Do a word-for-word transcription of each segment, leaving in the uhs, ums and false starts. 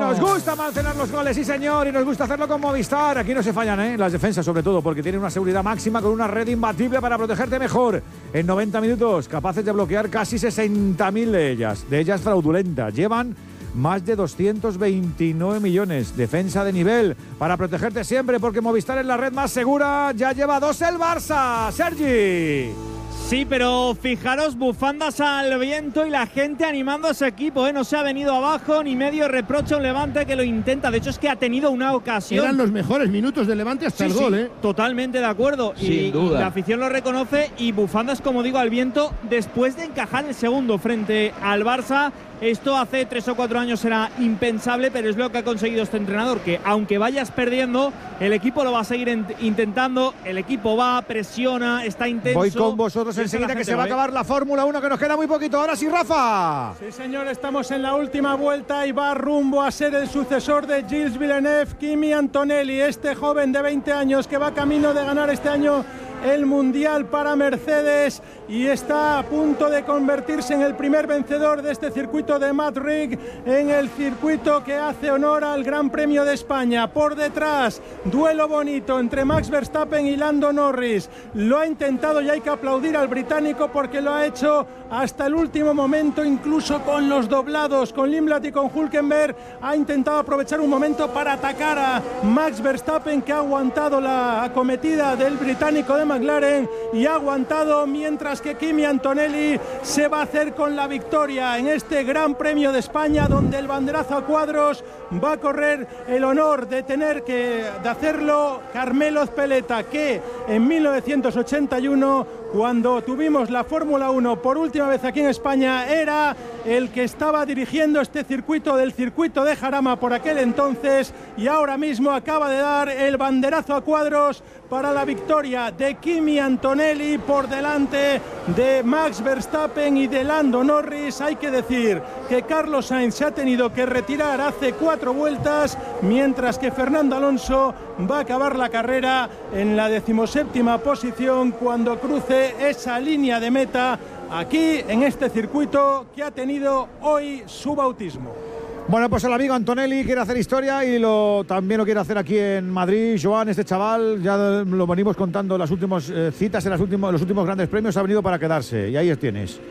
Nos gusta mantener los goles, sí señor, y nos gusta hacerlo con Movistar. Aquí no se fallan, ¿eh? Las defensas sobre todo, porque tienen una seguridad máxima con una red imbatible para protegerte mejor. En noventa minutos, capaces de bloquear casi sesenta mil de ellas, de ellas fraudulentas. Llevan más de doscientos veintinueve millones. Defensa de nivel para protegerte siempre, porque Movistar es la red más segura. Ya lleva dos el Barça. Sergi. Sí, pero fijaros, bufandas al viento y la gente animando a ese equipo, ¿eh? No se ha venido abajo, ni medio reproche a un Levante que lo intenta. De hecho, es que ha tenido una ocasión. Eran los mejores minutos del Levante hasta sí, el gol, sí, ¿eh? Totalmente de acuerdo. Sin y, duda. y la afición lo reconoce. Y bufandas, como digo, al viento después de encajar el segundo frente al Barça. Esto hace tres o cuatro años era impensable, pero es lo que ha conseguido este entrenador, que aunque vayas perdiendo, el equipo lo va a seguir intentando. El equipo va, presiona, está intenso. Voy con vosotros enseguida, que se va a acabar la Fórmula uno, que nos queda muy poquito. Ahora sí, Rafa. Sí, señor, estamos en la última vuelta y va rumbo a ser el sucesor de Gilles Villeneuve, Kimi Antonelli, este joven de veinte años que va camino de ganar este año el Mundial para Mercedes y está a punto de convertirse en el primer vencedor de este circuito de Madrid, en el circuito que hace honor al Gran Premio de España. Por detrás, duelo bonito entre Max Verstappen y Lando Norris. Lo ha intentado y hay que aplaudir al británico porque lo ha hecho hasta el último momento, incluso con los doblados, con Limlat y con Hülkenberg. Ha intentado aprovechar un momento para atacar a Max Verstappen, que ha aguantado la acometida del británico de McLaren y ha aguantado, mientras que Kimi Antonelli se va a hacer con la victoria en este Gran Premio de España, donde el banderazo a cuadros va a correr el honor de tener que de hacerlo Carmelo Ezpeleta, que en mil novecientos ochenta y uno, cuando tuvimos la Fórmula uno por última vez aquí en España, era el que estaba dirigiendo este circuito del circuito de Jarama por aquel entonces, y ahora mismo acaba de dar el banderazo a cuadros para la victoria de Kimi Antonelli por delante de Max Verstappen y de Lando Norris. Hay que decir que Carlos Sainz se ha tenido que retirar hace cuatro vueltas, mientras que Fernando Alonso va a acabar la carrera en la decimoséptima posición cuando cruce esa línea de meta aquí en este circuito que ha tenido hoy su bautismo. Bueno, pues el amigo Antonelli quiere hacer historia y lo, también lo quiere hacer aquí en Madrid. Joan, este chaval, ya lo venimos contando las últimas eh, citas en las últimos, los últimos grandes premios, ha venido para quedarse. Y ahí tienes.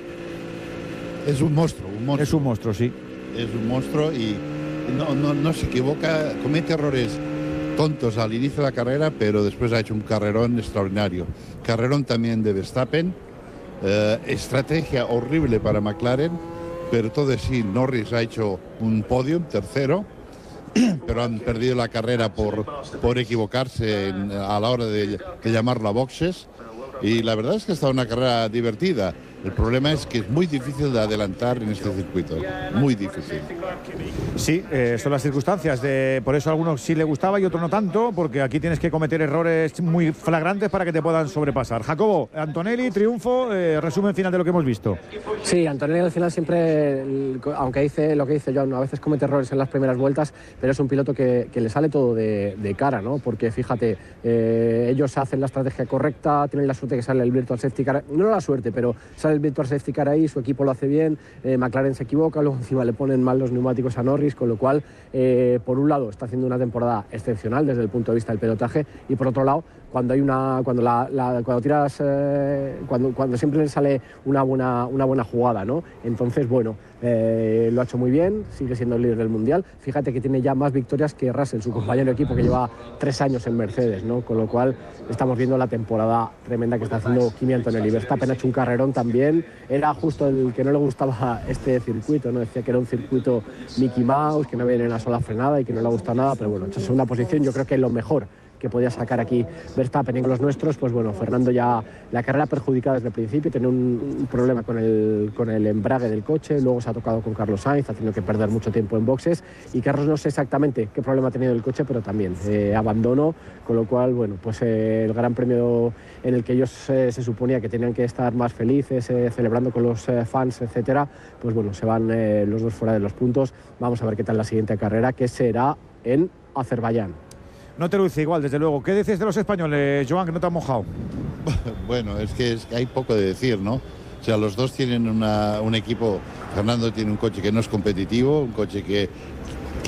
Es un monstruo, un monstruo. Es un monstruo, sí. Es un monstruo y no, no, no se equivoca, comete errores tontos al inicio de la carrera, pero después ha hecho un carrerón extraordinario. Carrerón también de Verstappen, eh, estrategia horrible para McLaren, pero todo así. Norris ha hecho un podium, tercero, pero han perdido la carrera por, por equivocarse en, a la hora de, de llamarla boxes, y la verdad es que ha estado una carrera divertida. El problema es que es muy difícil de adelantar en este circuito, muy difícil. Sí, eh, son las circunstancias, de, por eso a algunos sí le gustaba y otros no tanto, porque aquí tienes que cometer errores muy flagrantes para que te puedan sobrepasar. Jacobo, Antonelli, triunfo, eh, resumen final de lo que hemos visto. Sí, Antonelli al final siempre, aunque dice lo que dice John, a veces comete errores en las primeras vueltas, pero es un piloto que, que le sale todo de, de cara, ¿no? Porque fíjate, eh, ellos hacen la estrategia correcta, tienen la suerte que sale el Virtual Safety Car, no la suerte, pero sale el Virtual Safety Car ahí, su equipo lo hace bien, eh, McLaren se equivoca, luego encima le ponen mal los neumáticos a Norris, con lo cual, eh, por un lado, está haciendo una temporada excepcional desde el punto de vista del pilotaje, y por otro lado, cuando hay una, cuando la, la cuando tiras, eh, cuando, cuando siempre le sale una buena, una buena jugada, ¿no? Entonces, bueno, eh, lo ha hecho muy bien, sigue siendo el líder del mundial. Fíjate que tiene ya más victorias que Russell, su compañero de equipo, que lleva tres años en Mercedes, ¿no? Con lo cual estamos viendo la temporada tremenda que está haciendo Kimi Antonelli. Verstappen ha hecho un carrerón también, era justo el que no le gustaba este circuito, ¿no? Decía que era un circuito Mickey Mouse, que no viene en una sola frenada y que no le ha gustado nada, pero bueno, en segunda posición yo creo que es lo mejor que podía sacar aquí Verstappen. En los nuestros, pues bueno, Fernando ya la carrera perjudicada desde el principio, tenía un, un problema con el, con el embrague del coche, luego se ha tocado con Carlos Sainz, ha tenido que perder mucho tiempo en boxes, y Carlos no sé exactamente qué problema ha tenido el coche, pero también eh, abandonó, con lo cual, bueno, pues eh, el gran premio en el que ellos eh, se suponía que tenían que estar más felices, eh, celebrando con los eh, fans, etcétera, pues bueno, se van eh, los dos fuera de los puntos. Vamos a ver qué tal la siguiente carrera, que será en Azerbaiyán. No te lo dice igual, desde luego. ¿Qué dices de los españoles, Joan, que no te han mojado? Bueno, es que, es que hay poco de decir, ¿no? O sea, los dos tienen una, un equipo. Fernando tiene un coche que no es competitivo, un coche que,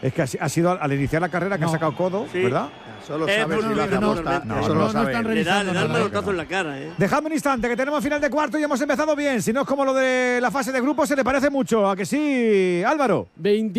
Es que ha, ha sido al, al iniciar la carrera que No. ha sacado codo, Sí. ¿verdad? Solo Eh, sabe no, si no, lo hace no, no, aposta. no, Eso no, lo no sabe están él. Le da, le da el nada. manotazo en la cara, ¿eh? Dejadme un instante, que tenemos final de cuarto y hemos empezado bien. Si no es como lo de la fase de grupos, se le parece mucho. ¿A que sí, Álvaro? veinte